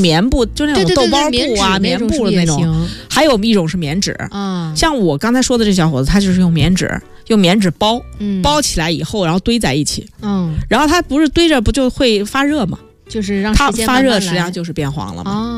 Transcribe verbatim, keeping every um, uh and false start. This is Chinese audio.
棉布，就那种豆包布啊、 棉布的那种。还有一种是棉纸啊，像我刚才说的这小伙子，他就是用棉纸，用棉纸包，嗯、包起来以后，然后堆在一起，嗯，然后它不是堆着不就会发热吗？ 就是让它发热， 时间慢慢来实际上就是变黄了嘛。